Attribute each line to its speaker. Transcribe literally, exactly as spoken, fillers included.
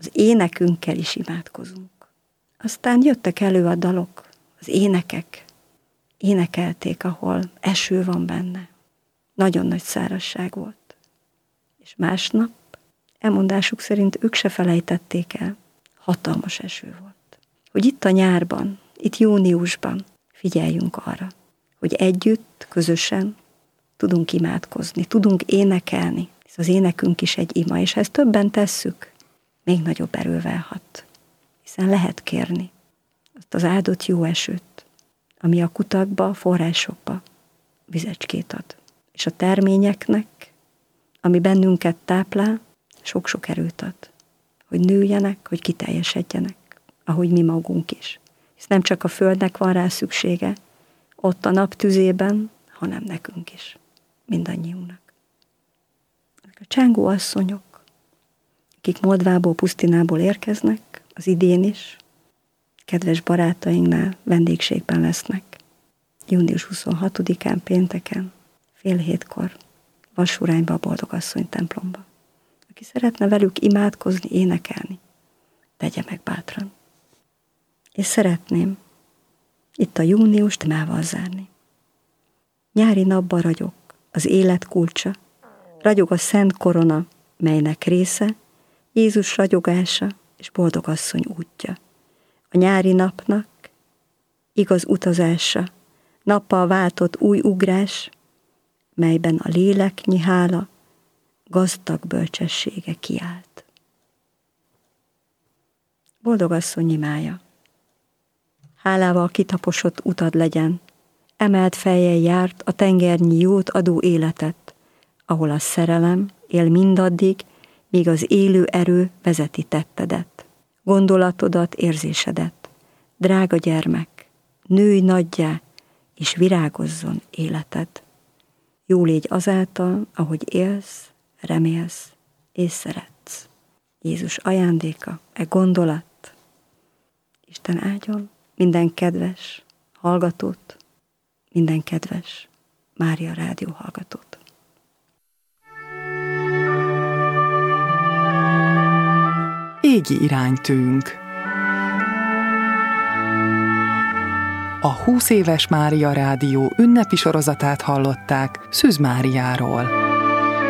Speaker 1: az énekünkkel is imádkozunk. Aztán jöttek elő a dalok, az énekek, énekelték, ahol eső van benne. Nagyon nagy szárazság volt. És másnap, elmondásuk szerint ők se felejtették el, hatalmas eső volt. Hogy itt a nyárban, itt júniusban figyeljünk arra, hogy együtt, közösen tudunk imádkozni, tudunk énekelni. Ez az énekünk is egy ima, és ha ezt többen tesszük, még nagyobb erővel hat. Hiszen lehet kérni azt az áldott jó esőt, ami a kutakba, a forrásokba vizecskét ad. És a terményeknek, ami bennünket táplál, sok-sok erőt ad. Hogy nőjenek, hogy kiteljesedjenek, ahogy mi magunk is. Hisz nem csak a földnek van rá szüksége, ott a nap tüzében, hanem nekünk is, mindannyiunknak. A csángó asszonyok, akik Moldvából, Pusztinából érkeznek, az idén is, kedves barátainknál vendégségben lesznek. június huszonhatodikán pénteken, fél hétkor, Vassurányba, a Boldogasszony templomba. Aki szeretne velük imádkozni, énekelni, tegye meg bátran. És szeretném itt a júniust mával zárni. Nyári napba ragyog az élet kulcsa, ragyog a szent korona, melynek része Jézus ragyogása és Boldogasszony útja. A nyári napnak igaz utazása, nappal váltott új ugrás, melyben a léleknyi hála gazdag bölcsessége kiált. Boldogasszony imája. Hálával kitaposott utad legyen, emelt fejjel járt a tengernyi jót adó életet, ahol a szerelem él mindaddig, míg az élő erő vezeti tettedet, gondolatodat, érzésedet. Drága gyermek, nőj nagyjá, és virágozzon életed. Jó légy azáltal, ahogy élsz, remélsz és szeretsz. Jézus ajándéka, e gondolat. Isten áldjon minden kedves hallgatót, minden kedves Mária Rádió hallgatót.
Speaker 2: Égi iránytűnk. A húsz éves Mária Rádió ünnepi sorozatát hallották Szűz Máriáról.